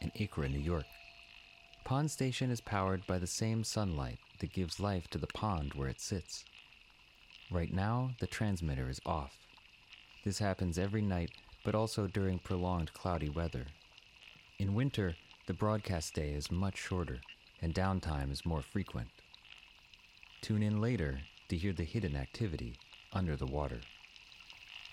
in Acra, New York. Pond Station is powered by the same sunlight that gives life to the pond where it sits. Right now, the transmitter is off. This happens every night, but also during prolonged cloudy weather. In winter, the broadcast day is much shorter, and downtime is more frequent. Tune in later to hear the hidden activity under the water.